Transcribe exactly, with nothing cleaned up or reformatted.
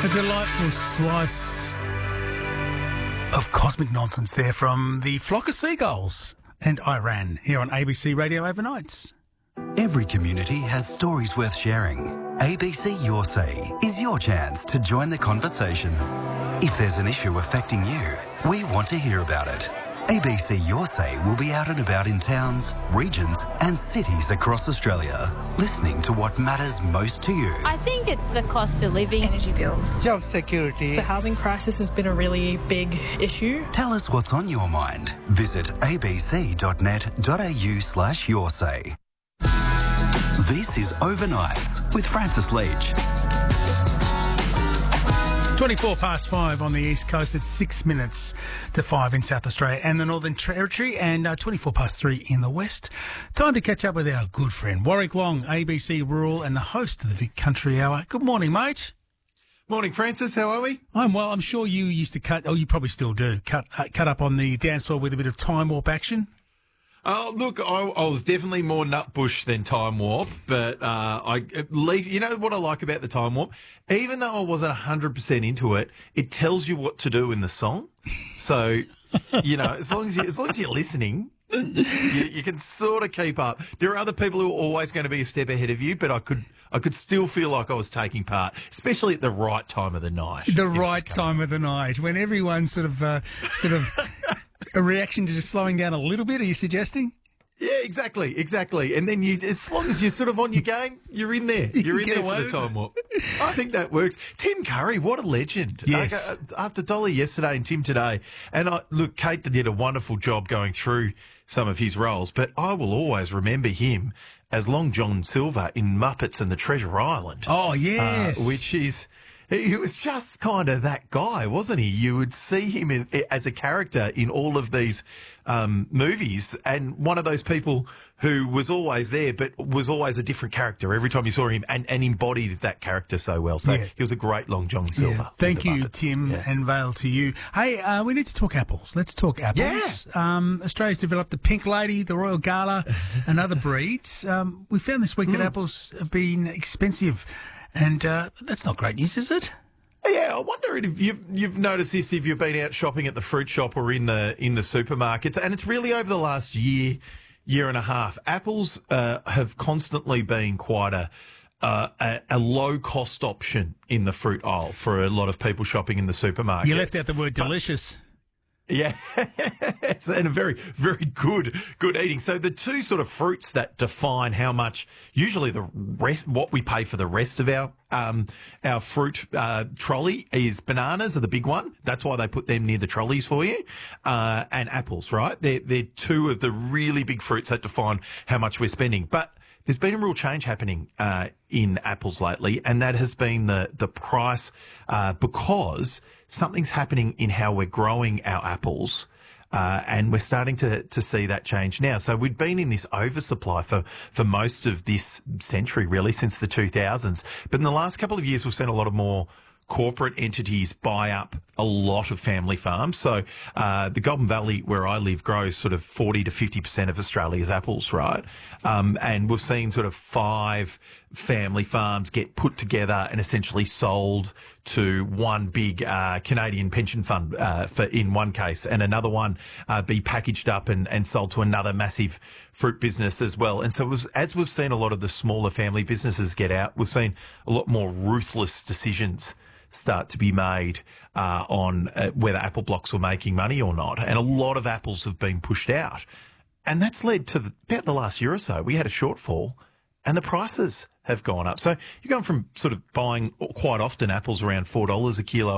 A delightful slice of cosmic nonsense there from the Flock of Seagulls and Iran here on A B C Radio Overnights. Every community has stories worth sharing. A B C Your Say is your chance to join the conversation. If there's an issue affecting you, we want to hear about it. A B C Your Say will be out and about in towns, regions and cities across Australia, listening to what matters most to you. I think it's the cost of living. Energy bills. Job security. The housing crisis has been a really big issue. Tell us what's on your mind. Visit abc.net.au slash your say. This is Overnights with Francis Leach. twenty-four past five on the East Coast. It's six minutes to five in South Australia and the Northern Territory, and uh, twenty-four past three in the West. Time to catch up with our good friend Warwick Long, A B C Rural and the host of the Vic Country Hour. Good morning, mate. Morning, Francis. How are we? I'm well. I'm sure you used to cut, oh, you probably still do, cut uh, cut up on the dance floor with a bit of time warp action. Oh, look, I, I was definitely more Nutbush than Time Warp, but uh, I at least, you know what I like about the Time Warp? Even though I wasn't one hundred percent into it, it tells you what to do in the song. So, you know, as long as, you, as, long as you're listening, you, you can sort of keep up. There are other people who are always going to be a step ahead of you, but I could I could still feel like I was taking part, especially at the right time of the night. The right time of the night, when everyone's sort of, uh, sort of... A reaction to just slowing down a little bit, are you suggesting? Yeah, exactly, exactly. And then you, as long as you're sort of on your game, you're in there. You're in there for the Time Warp. I think that works. Tim Curry, what a legend. Yes. Uh, after Dolly yesterday and Tim today. And I, look, Kate did a wonderful job going through some of his roles, but I will always remember him as Long John Silver in Muppets and the Treasure Island. Oh, yes. Uh, which is... He was just kind of that guy, wasn't he? You would see him in, as a character in all of these um, movies, and one of those people who was always there, but was always a different character every time you saw him, and, and embodied that character so well. So yeah. He was a great Long John Silver. Yeah. Thank you, Muppets. Tim, yeah. and Vale to you. Hey, uh, we need to talk apples. Let's talk apples. Yeah. Um, Australia's developed the Pink Lady, the Royal Gala, and other breeds. Um, we found this week mm. that apples have been expensive. And uh, that's not great news, is it? Yeah, I wonder if you've you've noticed this if you've been out shopping at the fruit shop or in the in the supermarkets, and it's really over the last year, year and a half. Apples uh, have constantly been quite a, uh, a a low cost option in the fruit aisle for a lot of people shopping in the supermarket. You left out the word delicious. Yeah, it's and a very, very good, good eating. So the two sort of fruits that define how much, usually the rest, what we pay for the rest of our um our fruit uh, trolley is bananas are the big one. That's why they put them near the trolleys for you, uh, and apples. Right, they're they're two of the really big fruits that define how much we're spending. But there's been a real change happening uh, in apples lately, and that has been the the price uh, because something's happening in how we're growing our apples, uh, and we're starting to to see that change now. So we'd been in this oversupply for for most of this century, really, since the two thousands. But in the last couple of years, we've seen a lot of more corporate entities buy up a lot of family farms. So uh, the Goulburn Valley, where I live, grows sort of forty to fifty percent of Australia's apples, right? Um, and we've seen sort of five family farms get put together and essentially sold to one big uh, Canadian pension fund uh, for in one case, and another one uh, be packaged up and, and sold to another massive fruit business as well. And so it was, as we've seen a lot of the smaller family businesses get out, we've seen a lot more ruthless decisions start to be made uh, on uh, whether apple blocks were making money or not. And a lot of apples have been pushed out. And that's led to the, about the last year or so, we had a shortfall and the prices have gone up. So you're going from sort of buying quite often apples around four dollars a kilo